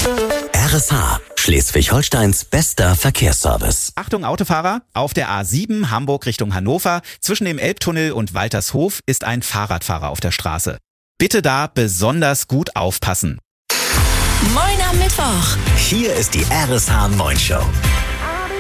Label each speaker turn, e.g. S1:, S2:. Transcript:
S1: RSH, Schleswig-Holsteins bester Verkehrsservice.
S2: Achtung Autofahrer, auf der A7 Hamburg Richtung Hannover, zwischen dem Elbtunnel und Waltershof ist ein Fahrradfahrer auf der Straße. Bitte da besonders gut aufpassen.
S3: Moin am Mittwoch.
S1: Hier ist die RSH Moin Show.